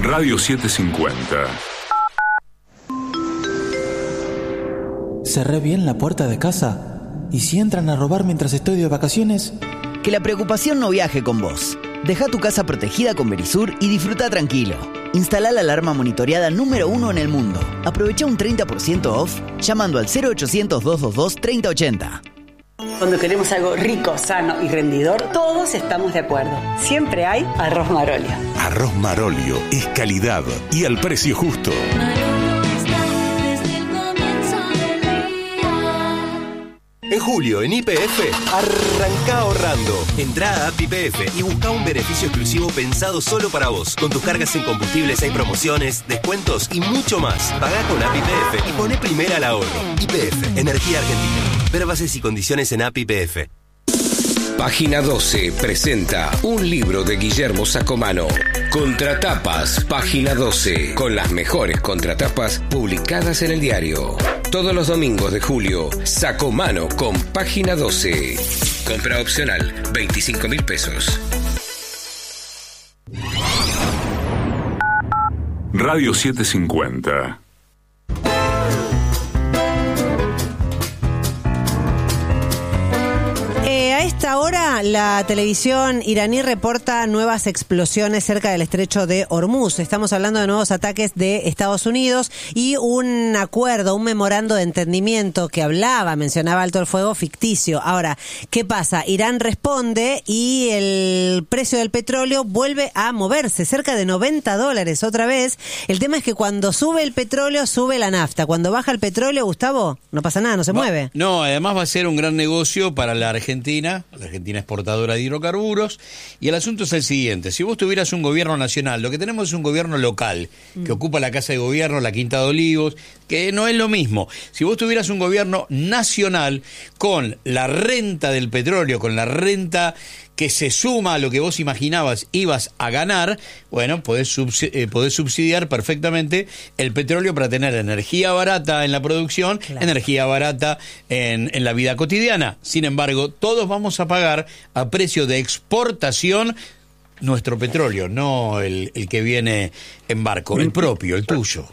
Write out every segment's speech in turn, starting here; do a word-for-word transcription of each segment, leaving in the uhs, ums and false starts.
Radio setecientos cincuenta. ¿Cerré bien la puerta de casa? ¿Y si entran a robar mientras estoy de vacaciones? Que la preocupación no viaje con vos. Deja tu casa protegida con Verisur y disfruta tranquilo. Instalá la alarma monitoreada número uno en el mundo. Aprovecha un treinta por ciento off llamando al cero ochocientos, doscientos veintidós, treinta ochenta. Cuando queremos algo rico, sano y rendidor, todos estamos de acuerdo. Siempre hay arroz Marolio. Arroz Marolio es calidad y al precio justo. En julio, en Y P F, arranca ahorrando. Entrá a app Y P F y busca un beneficio exclusivo pensado solo para vos. Con tus cargas en combustibles hay promociones, descuentos y mucho más. Pagá con app Y P F y poné primera al ahorro. Y P F, Energía Argentina. Ver bases y condiciones en app Y P F. Página doce presenta un libro de Guillermo Sacomano. Contratapas, Página doce, con las mejores contratapas publicadas en el diario. Todos los domingos de julio, Sacomano con Página doce. Compra opcional, veinticinco mil pesos. Radio setecientos cincuenta. A esta hora, la televisión iraní reporta nuevas explosiones cerca del estrecho de Hormuz. Estamos hablando de nuevos ataques de Estados Unidos y un acuerdo, un memorando de entendimiento que hablaba, mencionaba alto el fuego ficticio. Ahora, ¿qué pasa? Irán responde y el precio del petróleo vuelve a moverse, cerca de noventa dólares otra vez. El tema es que cuando sube el petróleo, sube la nafta. Cuando baja el petróleo, Gustavo, no pasa nada, no se va, mueve. No, además va a ser un gran negocio para la Argentina. La Argentina exportadora de hidrocarburos, y el asunto es el siguiente: si vos tuvieras un gobierno nacional, lo que tenemos es un gobierno local, que mm. ocupa la Casa de Gobierno, la Quinta de Olivos, que no es lo mismo. Si vos tuvieras un gobierno nacional con la renta del petróleo, con la renta que se suma a lo que vos imaginabas ibas a ganar, bueno, podés, subs- eh, podés subsidiar perfectamente el petróleo para tener energía barata en la producción, claro. energía barata en, en la vida cotidiana. Sin embargo, todos vamos a pagar a precio de exportación nuestro petróleo, no el, el que viene en barco, el propio, el tuyo.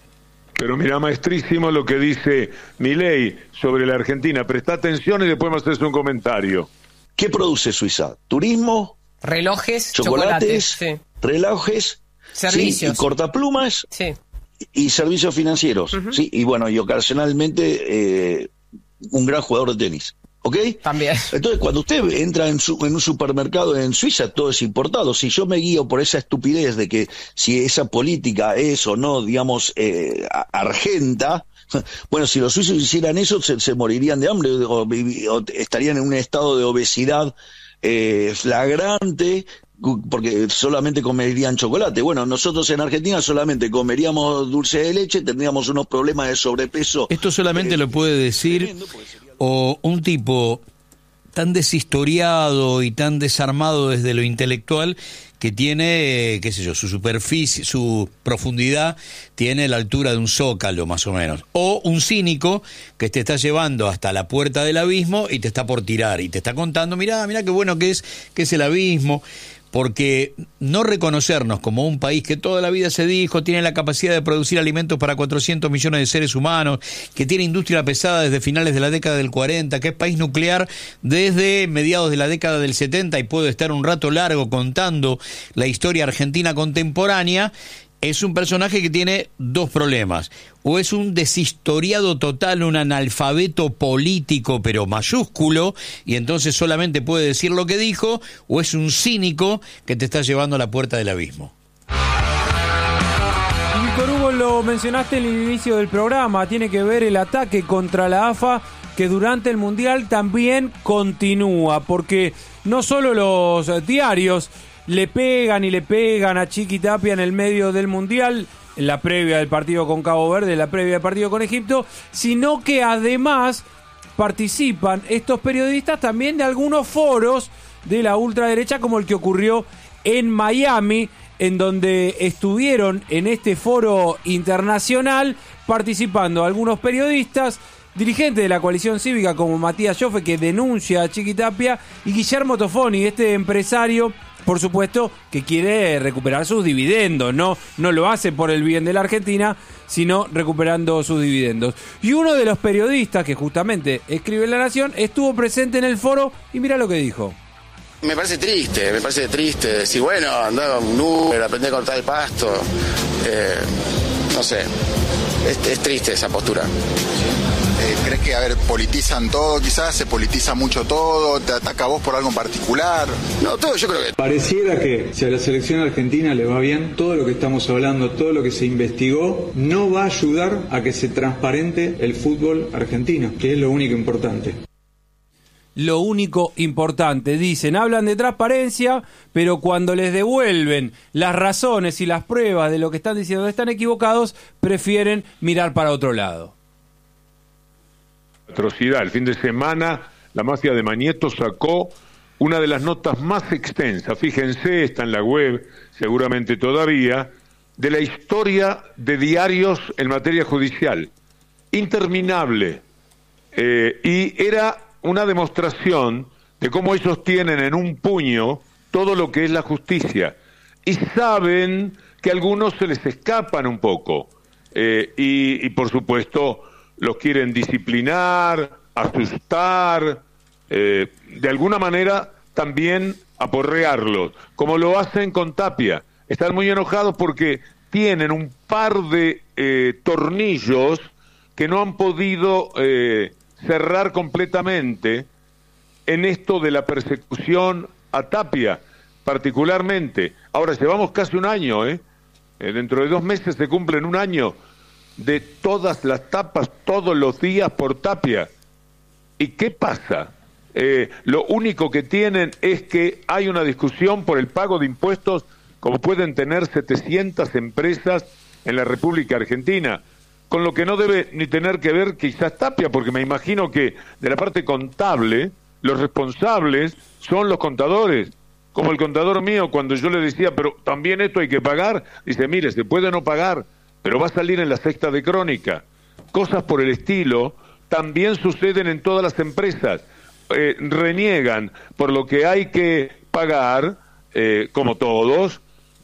Pero mira, maestrísimo lo que dice Milei sobre la Argentina. Presta atención y después me haces un comentario. ¿Qué produce Suiza? ¿Turismo? Relojes, chocolates, sí. relojes, servicios, ¿sí? Y cortaplumas, sí. y servicios financieros, uh-huh. sí, y bueno, y ocasionalmente eh, un gran jugador de tenis, ¿ok? También. Entonces, cuando usted entra en, su, en un supermercado en Suiza, todo es importado. Si yo me guío por esa estupidez de que si esa política es o no, digamos, eh, argenta, bueno, si los suizos hicieran eso, se, se morirían de hambre o, o estarían en un estado de obesidad eh, flagrante, porque solamente comerían chocolate. Bueno, nosotros en Argentina solamente comeríamos dulce de leche, tendríamos unos problemas de sobrepeso. Esto solamente eh, lo puede decir tremendo, o un tipo tan deshistoriado y tan desarmado desde lo intelectual que tiene, qué sé yo, su superficie, su profundidad tiene la altura de un zócalo más o menos, o un cínico que te está llevando hasta la puerta del abismo y te está por tirar y te está contando, mirá, mirá qué bueno que es, que es el abismo. Porque no reconocernos como un país que toda la vida se dijo tiene la capacidad de producir alimentos para cuatrocientos millones de seres humanos, que tiene industria pesada desde finales de la década del cuarenta, que es país nuclear desde mediados de la década del setenta, y puedo estar un rato largo contando la historia argentina contemporánea, es un personaje que tiene dos problemas. O es un deshistoriado total, un analfabeto político, pero mayúsculo, y entonces solamente puede decir lo que dijo, o es un cínico que te está llevando a la puerta del abismo. Víctor Hugo, lo mencionaste en el inicio del programa, tiene que ver el ataque contra la A F A, que durante el Mundial también continúa, porque no solo los diarios le pegan y le pegan a Chiqui Tapia en el medio del Mundial, en la previa del partido con Cabo Verde, en la previa del partido con Egipto, sino que además participan estos periodistas también de algunos foros de la ultraderecha, como el que ocurrió en Miami, en donde estuvieron en este foro internacional participando algunos periodistas, dirigentes de la coalición cívica como Matías Joffe, que denuncia a Chiqui Tapia, y Guillermo Tofoni, este empresario por supuesto que quiere recuperar sus dividendos, no, no lo hace por el bien de la Argentina, sino recuperando sus dividendos. Y uno de los periodistas que justamente escribe en La Nación estuvo presente en el foro y mira lo que dijo. Me parece triste, me parece triste decir, bueno, andaba un Uber, aprendí a cortar el pasto, eh, no sé, es, es triste esa postura. Eh, ¿Crees que, a ver, politizan todo quizás? ¿Se politiza mucho todo? ¿Te ataca a vos por algo en particular? No, todo yo creo que... Pareciera que si a la selección argentina le va bien, todo lo que estamos hablando, todo lo que se investigó, no va a ayudar a que se transparente el fútbol argentino, que es lo único importante. Lo único importante, dicen, hablan de transparencia, pero cuando les devuelven las razones y las pruebas de lo que están diciendo que están equivocados, prefieren mirar para otro lado. Atrocidad. El fin de semana la mafia de Mañeto sacó una de las notas más extensas, fíjense, está en la web, seguramente todavía, de la historia de diarios en materia judicial. Interminable. Eh, y era una demostración de cómo ellos tienen en un puño todo lo que es la justicia. Y saben que a algunos se les escapan un poco. Eh, y, y por supuesto los quieren disciplinar, asustar, eh, de alguna manera también aporrearlos, como lo hacen con Tapia. Están muy enojados porque tienen un par de eh, tornillos que no han podido eh, cerrar completamente en esto de la persecución a Tapia, particularmente. Ahora, llevamos casi un año, ¿eh? Eh, dentro de dos meses se cumplen un año de todas las tapas, todos los días por Tapia. ¿Y qué pasa? Eh, lo único que tienen es que hay una discusión por el pago de impuestos, como pueden tener setecientas empresas en la República Argentina, con lo que no debe ni tener que ver quizás Tapia, porque me imagino que de la parte contable, los responsables son los contadores, como el contador mío, cuando yo le decía, pero también esto hay que pagar, dice, mire, se puede no pagar, pero va a salir en la sexta de Crónica. Cosas por el estilo también suceden en todas las empresas. Eh, reniegan por lo que hay que pagar, eh, como todos,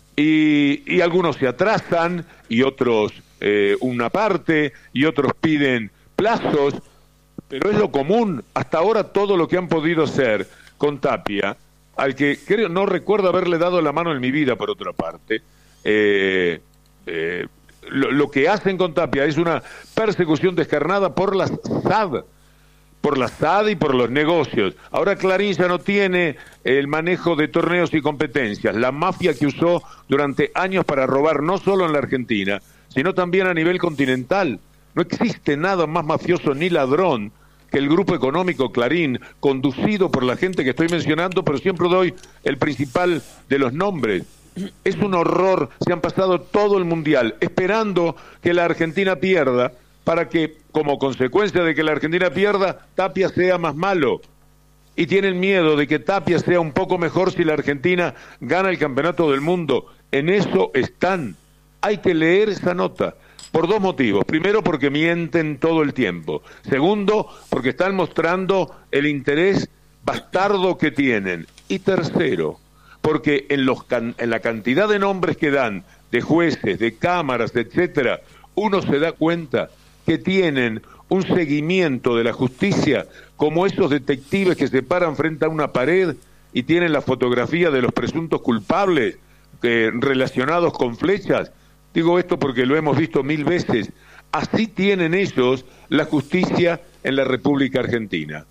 y, y algunos se atrasan, y otros eh, una parte, y otros piden plazos, pero es lo común. Hasta ahora todo lo que han podido hacer con Tapia, al que creo, no recuerdo haberle dado la mano en mi vida, por otra parte, eh, eh, Lo, lo que hacen con Tapia es una persecución descarnada por la S A D, por la S A D y por los negocios. Ahora Clarín ya no tiene el manejo de torneos y competencias, la mafia que usó durante años para robar no solo en la Argentina, sino también a nivel continental. No existe nada más mafioso ni ladrón que el grupo económico Clarín, conducido por la gente que estoy mencionando, pero siempre doy el principal de los nombres. Es un horror, se han pasado todo el mundial esperando que la Argentina pierda para que, como consecuencia de que la Argentina pierda, Tapia sea más malo. Y tienen miedo de que Tapia sea un poco mejor si la Argentina gana el campeonato del mundo. En eso están. Hay que leer esa nota por dos motivos. Primero, porque mienten todo el tiempo. Segundo, porque están mostrando el interés bastardo que tienen. Y tercero, porque en, los can- en la cantidad de nombres que dan, de jueces, de cámaras, etcétera, uno se da cuenta que tienen un seguimiento de la justicia como esos detectives que se paran frente a una pared y tienen la fotografía de los presuntos culpables eh, relacionados con flechas. Digo esto porque lo hemos visto mil veces. Así tienen ellos la justicia en la República Argentina.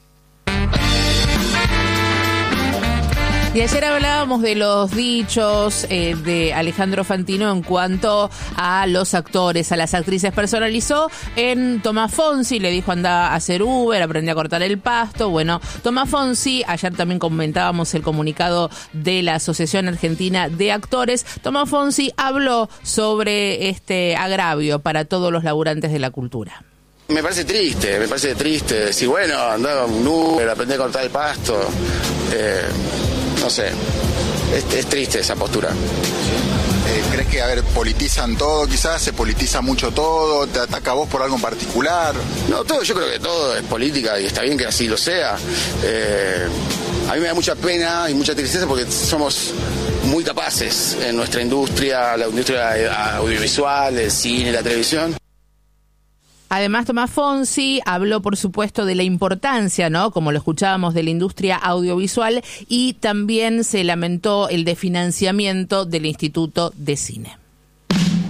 Y ayer hablábamos de los dichos eh, de Alejandro Fantino en cuanto a los actores, a las actrices. Personalizó en Tomás Fonsi, le dijo anda a hacer Uber, aprendí a cortar el pasto. Bueno, Tomás Fonsi, ayer también comentábamos el comunicado de la Asociación Argentina de Actores. Tomás Fonsi habló sobre este agravio para todos los laburantes de la cultura. Me parece triste, me parece triste decir, bueno, andaba un Uber, aprendí a cortar el pasto, eh, no sé, es, es triste esa postura. Eh, ¿Crees que, a ver, politizan todo quizás? ¿Se politiza mucho todo? ¿Te ataca a vos por algo en particular? No, todo, yo creo que todo es política y está bien que así lo sea. Eh, a mí me da mucha pena y mucha tristeza porque somos muy capaces en nuestra industria, la industria audiovisual, el cine, la televisión. Además, Tomás Fonsi habló, por supuesto, de la importancia, ¿no?, como lo escuchábamos, de la industria audiovisual, y también se lamentó el desfinanciamiento del Instituto de Cine.